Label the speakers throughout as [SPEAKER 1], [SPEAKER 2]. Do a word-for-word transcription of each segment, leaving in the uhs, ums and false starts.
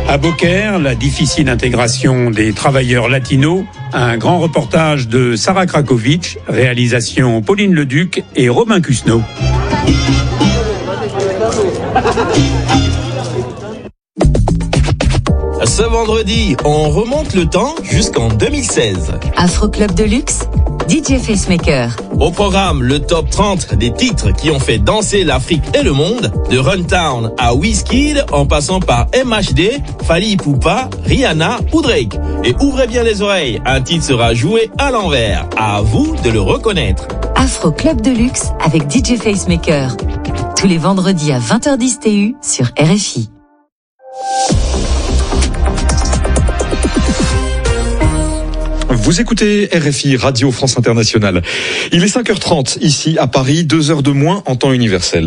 [SPEAKER 1] À Beaucaire, la difficile intégration des travailleurs latinos, un grand reportage de Sarah Krakovic, réalisation Pauline Leduc et Robin Cusneau.
[SPEAKER 2] Ce vendredi, on remonte le temps jusqu'en deux mille seize.
[SPEAKER 3] Afro Club de luxe, D J Facemaker.
[SPEAKER 2] Au programme, le top trente des titres qui ont fait danser l'Afrique et le monde, de Runtown à Wizkid, en passant par M H D, Fally Ipupa, Rihanna ou Drake. Et ouvrez bien les oreilles, un titre sera joué à l'envers. À vous de le reconnaître.
[SPEAKER 3] Afro Club de luxe avec D J Facemaker. Tous les vendredis à vingt heures dix T U sur R F I.
[SPEAKER 4] Vous écoutez R F I, Radio France Internationale. Il est cinq heures trente ici à Paris, deux heures de moins en temps universel.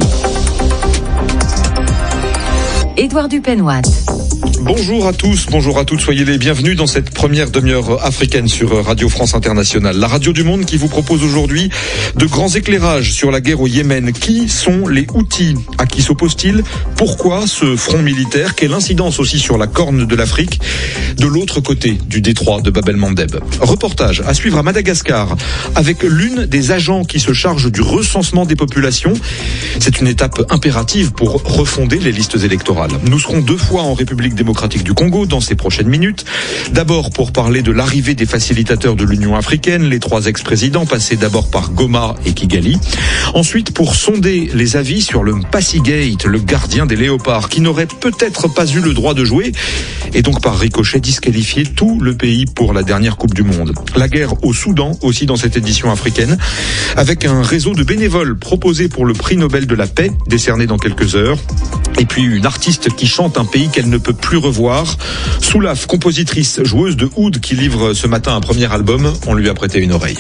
[SPEAKER 3] Édouard Dupenoise.
[SPEAKER 4] Bonjour à tous, bonjour à toutes, soyez les bienvenus dans cette première demi-heure africaine sur Radio France Internationale. La radio du monde qui vous propose aujourd'hui de grands éclairages sur la guerre au Yémen. Qui sont les Houthis? À qui s'opposent-ils? Pourquoi ce front militaire? Quelle incidence aussi sur la corne de l'Afrique, de l'autre côté du détroit de Bab el-Mandeb? Reportage à suivre à Madagascar avec l'une des agents qui se charge du recensement des populations. C'est une étape impérative pour refonder les listes électorales. Nous serons deux fois en République démocratique du Congo dans ces prochaines minutes. D'abord pour parler de l'arrivée des facilitateurs de l'Union africaine, les trois ex-présidents passés d'abord par Goma et Kigali. Ensuite pour sonder les avis sur le Passygate, le gardien des léopards, qui n'aurait peut-être pas eu le droit de jouer et donc par ricochet disqualifié tout le pays pour la dernière Coupe du Monde. La guerre au Soudan aussi dans cette édition africaine, avec un réseau de bénévoles proposé pour le prix Nobel de la paix, décerné dans quelques heures. Et puis une artiste qui chante un pays qu'elle ne peut plus revoir. Soulaf, compositrice, joueuse de oud qui livre ce matin un premier album. On lui a prêté une oreille.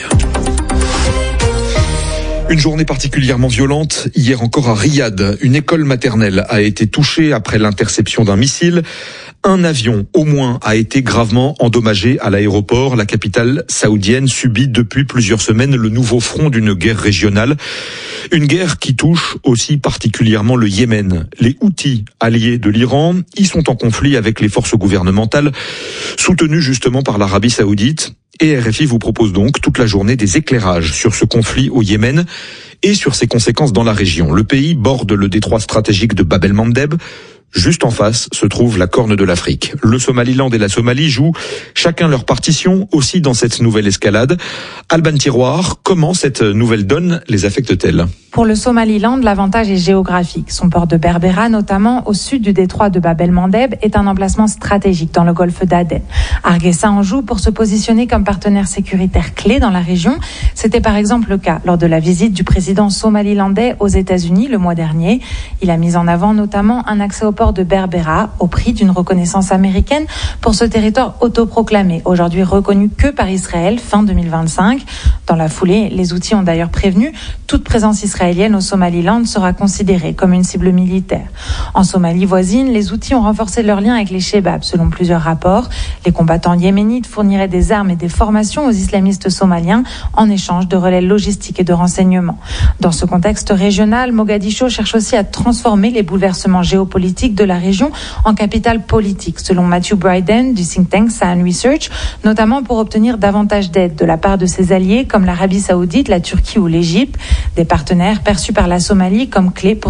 [SPEAKER 4] Une journée particulièrement violente. Hier encore à Riyad, une école maternelle a été touchée après l'interception d'un missile. Un avion, au moins, a été gravement endommagé à l'aéroport. La capitale saoudienne subit depuis plusieurs semaines le nouveau front d'une guerre régionale. Une guerre qui touche aussi particulièrement le Yémen. Les Houthis, alliés de l'Iran, y sont en conflit avec les forces gouvernementales, soutenues justement par l'Arabie saoudite. Et R F I vous propose donc toute la journée des éclairages sur ce conflit au Yémen et sur ses conséquences dans la région. Le pays borde le détroit stratégique de Bab el-Mandeb. Juste en face se trouve la corne de l'Afrique. Le Somaliland et la Somalie jouent chacun leur partition aussi dans cette nouvelle escalade. Alban Tiroir, comment cette nouvelle donne les affecte-t-elle?
[SPEAKER 5] Pour le Somaliland, l'avantage est géographique. Son port de Berbera, notamment au sud du détroit de Bab el-Mandeb, est un emplacement stratégique dans le golfe d'Aden. Hargeisa en joue pour se positionner comme partenaire sécuritaire clé dans la région. C'était par exemple le cas lors de la visite du président somalilandais aux États-Unis le mois dernier. Il a mis en avant notamment un accès au port de Berbera au prix d'une reconnaissance américaine pour ce territoire autoproclamé, aujourd'hui reconnu que par Israël fin deux mille vingt-cinq. Dans la foulée, les Houthis ont d'ailleurs prévenu toute présence israélienne au Somaliland sera considérée comme une cible militaire. En Somalie voisine, les Houthis ont renforcé leurs liens avec les Shebabs, selon plusieurs rapports. Les combattants yéménites fourniraient des armes et des formations aux islamistes somaliens en échange de relais logistiques et de renseignements. Dans ce contexte régional, Mogadiscio cherche aussi à transformer les bouleversements géopolitiques de la région en capitale politique, selon Matthew Bryden du think tank Sahel Research, notamment pour obtenir davantage d'aide de la part de ses alliés comme l'Arabie Saoudite, la Turquie ou l'Égypte, des partenaires perçus par la Somalie comme clés pour